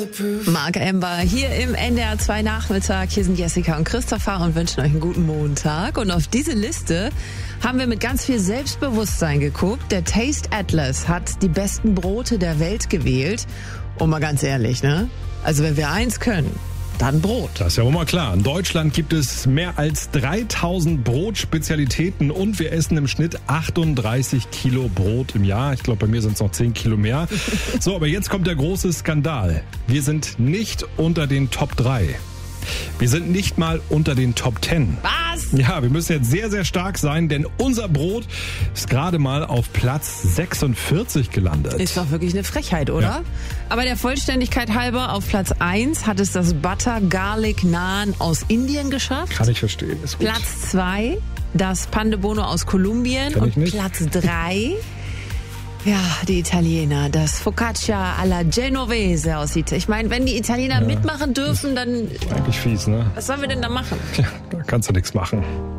Marc Ember hier im NDR 2 Nachmittag. Hier sind Jessica und Christopher und wünschen euch einen guten Montag. Und auf diese Liste haben wir mit ganz viel Selbstbewusstsein geguckt. Der Taste Atlas hat die besten Brote der Welt gewählt. Und mal ganz ehrlich, ne? Also wenn wir eins können, dann Brot. Das ist ja wohl mal klar. In Deutschland gibt es mehr als 3000 Brotspezialitäten und wir essen im Schnitt 38 Kilo Brot im Jahr. Ich glaube, bei mir sind es noch 10 Kilo mehr. So, aber jetzt kommt der große Skandal. Wir sind nicht unter den Top 3. Wir sind nicht mal unter den Top 10. Was? Ja, wir müssen jetzt sehr, sehr stark sein, denn unser Brot ist gerade mal auf Platz 46 gelandet. Ist doch wirklich eine Frechheit, oder? Ja. Aber der Vollständigkeit halber, auf Platz 1 hat es das Butter Garlic Naan aus Indien geschafft. Kann ich verstehen, ist gut. Platz 2 das Pan de Bono aus Kolumbien. Kenn ich Und nicht. Platz 3... Ja, die Italiener, das Focaccia alla Genovese aus Italien. Ich meine, wenn die Italiener mitmachen dürfen, dann Eigentlich fies, ne? was sollen wir denn da machen? Ja, da kannst du nichts machen.